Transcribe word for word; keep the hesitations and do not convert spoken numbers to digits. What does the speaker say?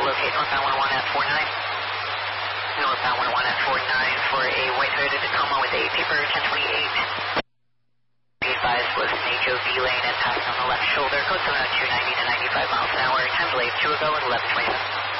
locate northbound one one at four nine. Northbound one one at four nine for a white Toyota Tacoma with a paper ten twenty-eight. Be advised was an H O V lane and passing on the left shoulder, close to around two ninety to ninety-five miles an hour. Time delayed two ago at eleven twenty-seven.